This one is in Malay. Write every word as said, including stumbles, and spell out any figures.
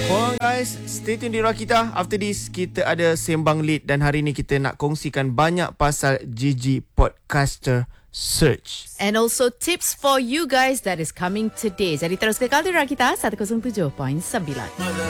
Oh guys, stay tune di Rakita. After this, kita ada Sembang Lead dan hari ni kita nak kongsikan banyak pasal G G Podcaster Search. And also tips for you guys that is coming today. Jadi terus kekal di Rakita seratus tujuh perpuluhan sembilan.